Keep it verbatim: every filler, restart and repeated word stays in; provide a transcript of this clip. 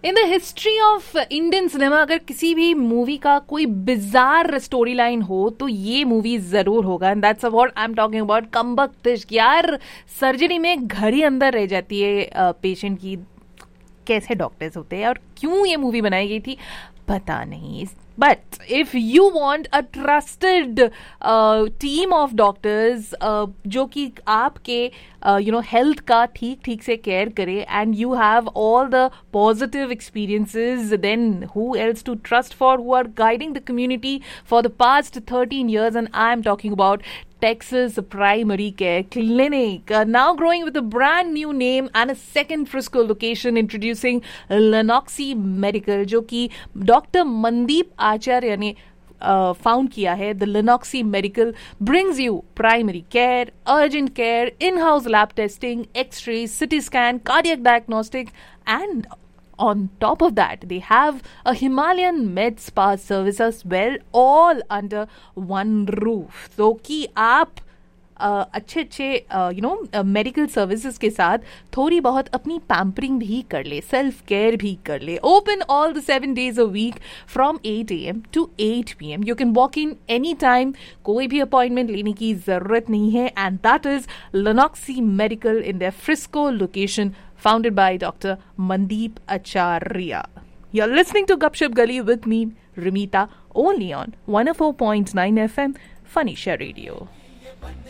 In the history of Indian cinema अगर किसी भी मूवी का कोई बिजार स्टोरी लाइन हो तो ये मूवी जरूर होगा. And that's what I am talking about. कमबख्त. यार सर्जरी में घड़ी अंदर रह जाती है पेशेंट की. कैसे डॉक्टर्स होते हैं और क्यों ये मूवी बनाई गई थी पता नहीं. But if you want a trusted uh, team of doctors uh, जो कि आपके uh, you know health का ठीक ठीक से care करे and you have all the positive experiences, then who else to trust for, who are guiding the community for the past thirteen years, and I am talking about Texas Primary Care Clinic, uh, now growing with a brand new name and a second Frisco location, introducing Lenoxi Medical जो कि doctor Mandeep आचार्य ने found uh, किया है. The Lenoxi Medical brings you primary care, urgent care, in-house lab testing, x-ray, C T scan, cardiac diagnostic, and on top of that, they have a Himalayan med spa service as well, all under one roof. So कि आप uh, अच्छे अच्छे you know medical services के साथ थोड़ी बहुत अपनी pampering भी कर ले, सेल्फ केयर भी कर ले. Open all the seven days a week from eight A M to eight P M. You can walk in any time. कोई भी अपॉइंटमेंट लेने की जरूरत नहीं है. And that is Lenoxi Medical in their Frisco location, founded by Doctor Mandeep Acharya. You're listening to Gupshup Gali with me, Ramita, only on one oh four point nine F M, Funny Share Radio.